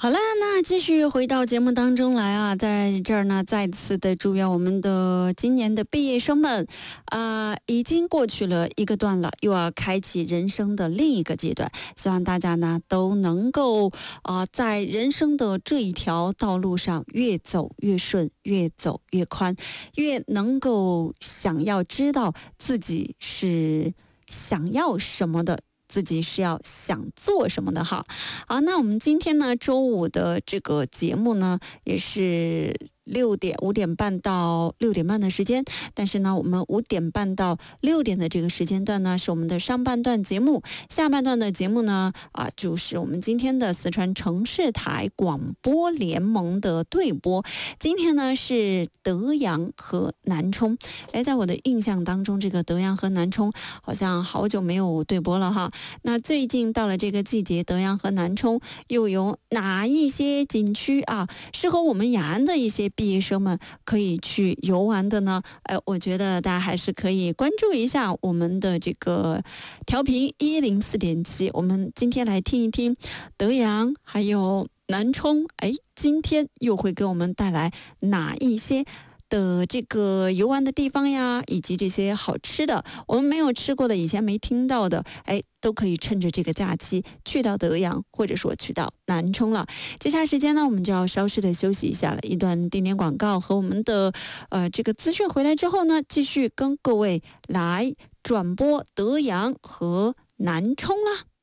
好了，那继续回到节目当中来啊，在这儿呢，再次的祝愿我们的今年的毕业生们，已经过去了一个段了，又要开启人生的另一个阶段。希望大家呢都能够在人生的这一条道路上越走越顺，越走越宽，越能够想要知道自己是想要什么的。自己是要想做什么的哈。好，那我们今天呢周五的这个节目呢也是5点半到6点半的时间，但是呢我们5点半到6点的这个时间段呢是我们的上半段节目，下半段的节目呢就是我们今天的四川城市台广播联盟的对播。今天呢是德阳和南充，在我的印象当中，这个德阳和南充好像好久没有对播了哈。那最近到了这个季节，德阳和南充又有哪一些景区适合我们雅安的一些毕业生们可以去游玩的呢？我觉得大家还是可以关注一下我们的这个调频104.7。我们今天来听一听德阳还有南充，今天又会给我们带来哪一些的这个游玩的地方呀，以及这些好吃的，我们没有吃过的，以前没听到的，都可以趁着这个假期去到德阳，或者说去到南充了。接下来时间呢，我们就要稍事的休息一下了，一段定点广告和我们的这个资讯回来之后呢，继续跟各位来转播德阳和南充啦。